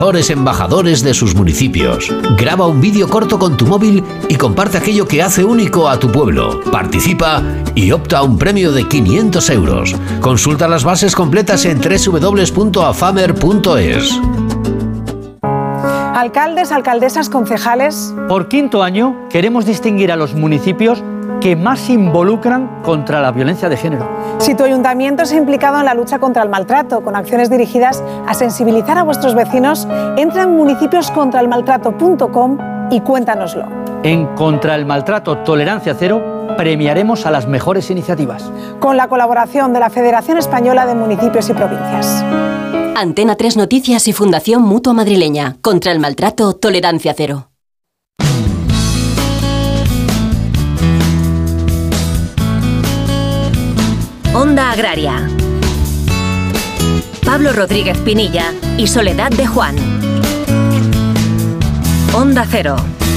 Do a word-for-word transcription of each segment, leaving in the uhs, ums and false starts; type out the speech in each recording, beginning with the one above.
embajadores de sus municipios. Graba un vídeo corto con tu móvil y comparte aquello que hace único a tu pueblo. Participa y opta a un premio de quinientos euros. Consulta las bases completas en doble u doble u doble u punto afamer punto es. Alcaldes, alcaldesas, concejales. Por quinto año queremos distinguir a los municipios que más se involucran contra la violencia de género. Si tu ayuntamiento se ha implicado en la lucha contra el maltrato, con acciones dirigidas a sensibilizar a vuestros vecinos, entra en municipios contra el maltrato punto com y cuéntanoslo. En Contra el Maltrato Tolerancia Cero premiaremos a las mejores iniciativas. Con la colaboración de la Federación Española de Municipios y Provincias. Antena tres Noticias y Fundación Mutua Madrileña. Contra el Maltrato Tolerancia Cero. Onda Agraria. Pablo Rodríguez Pinilla y Soledad de Juan. Onda Cero.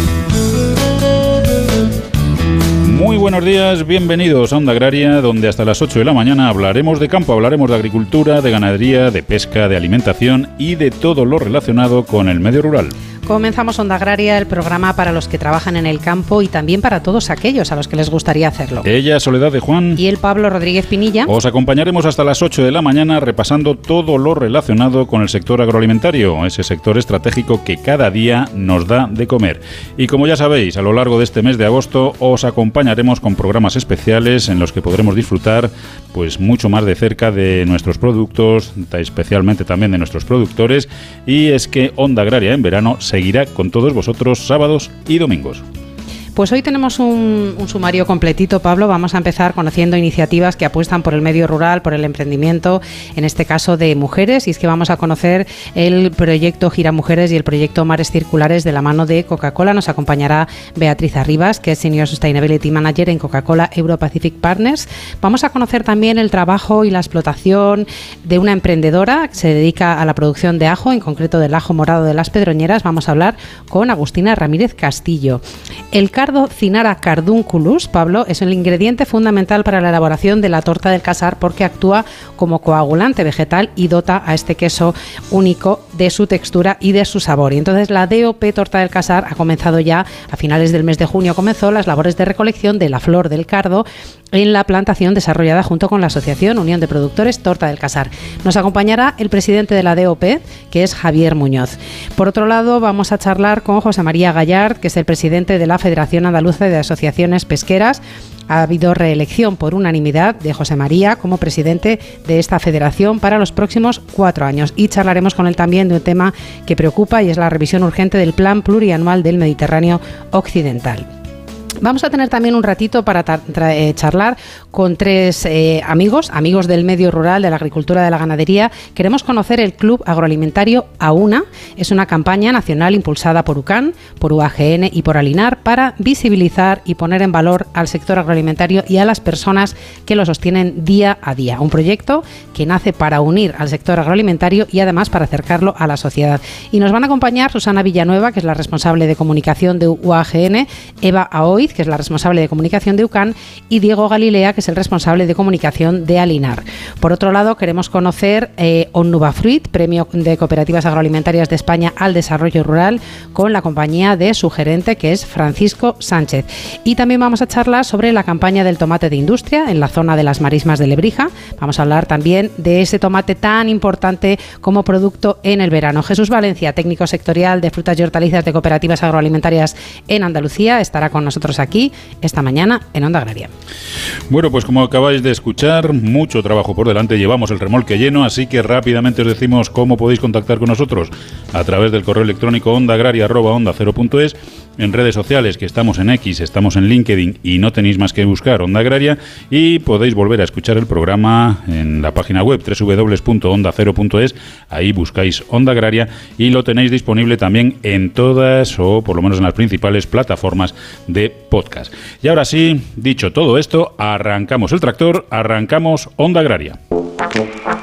Muy buenos días, bienvenidos a Onda Agraria, donde hasta las ocho de la mañana hablaremos de campo, hablaremos de agricultura, de ganadería, de pesca, de alimentación y de todo lo relacionado con el medio rural. Comenzamos Onda Agraria, el programa para los que trabajan en el campo y también para todos aquellos a los que les gustaría hacerlo. Ella, Soledad de Juan. Y el Pablo Rodríguez Pinilla. Os acompañaremos hasta las ocho de la mañana repasando todo lo relacionado con el sector agroalimentario, ese sector estratégico que cada día nos da de comer. Y como ya sabéis, a lo largo de este mes de agosto os acompañaremos con programas especiales en los que podremos disfrutar pues mucho más de cerca de nuestros productos, especialmente también de nuestros productores. Y es que Onda Agraria en verano seguirá con todos vosotros sábados y domingos. Pues hoy tenemos un, un sumario completito, Pablo. Vamos a empezar conociendo iniciativas que apuestan por el medio rural, por el emprendimiento, en este caso de mujeres, y es que vamos a conocer el proyecto Gira Mujeres y el proyecto Mares Circulares de la mano de Coca-Cola. Nos acompañará Beatriz Arribas, que es Senior Sustainability Manager en Coca-Cola Euro Pacific Partners. Vamos a conocer también el trabajo y la explotación de una emprendedora que se dedica a la producción de ajo, en concreto del ajo morado de las Pedroñeras. Vamos a hablar con Agustina Ramírez Castillo. El Cardo Cynara cardunculus, Pablo, es el ingrediente fundamental para la elaboración de la torta del casar porque actúa como coagulante vegetal y dota a este queso único de su textura y de su sabor. Y entonces la D O P Torta del Casar ha comenzado ya, a finales del mes de junio comenzó las labores de recolección de la flor del cardo en la plantación desarrollada junto con la Asociación Unión de Productores Torta del Casar. Nos acompañará el presidente de la D O P, que es Javier Muñoz. Por otro lado, vamos a charlar con José María Gallard, que es el presidente de la Federación Andaluza de Asociaciones Pesqueras. Ha habido reelección por unanimidad de José María como presidente de esta federación para los próximos cuatro años. Y charlaremos con él también de un tema que preocupa y es la revisión urgente del Plan Plurianual del Mediterráneo Occidental. Vamos a tener también un ratito para tra- tra- eh, charlar con tres eh, amigos, amigos del medio rural, de la agricultura, de la ganadería. Queremos conocer el Club Agroalimentario AUNA. Es una campaña nacional impulsada por UCAN, por U A G N y por Alinar para visibilizar y poner en valor al sector agroalimentario y a las personas que lo sostienen día a día. Un proyecto que nace para unir al sector agroalimentario y además para acercarlo a la sociedad. Y nos van a acompañar Susana Villanueva, que es la responsable de comunicación de U A G N, Eva Aoiz, que es la responsable de comunicación de UCAN, y Diego Galilea, que es el responsable de comunicación de Alinar. Por otro lado, queremos conocer eh, Onnubafruit, Premio de Cooperativas Agroalimentarias de España al Desarrollo Rural, con la compañía de su gerente, que es Francisco Sánchez. Y también vamos a charlar sobre la campaña del tomate de industria en la zona de las marismas de Lebrija. Vamos a hablar también de ese tomate tan importante como producto en el verano. Jesús Valencia, técnico sectorial de frutas y hortalizas de cooperativas agroalimentarias en Andalucía, estará con nosotros aquí esta mañana en Onda Agraria. Bueno, pues como acabáis de escuchar, mucho trabajo por delante, llevamos el remolque lleno, así que rápidamente os decimos cómo podéis contactar con nosotros a través del correo electrónico ondaagraria arroba onda cero punto es, en redes sociales, que estamos en X, estamos en LinkedIn y no tenéis más que buscar Onda Agraria, y podéis volver a escuchar el programa en la página web doble u doble u doble u punto onda cero punto es, ahí buscáis Onda Agraria y lo tenéis disponible también en todas, o por lo menos en las principales plataformas de podcast. Y ahora sí, dicho todo esto, arrancamos el tractor, arrancamos Onda Agraria.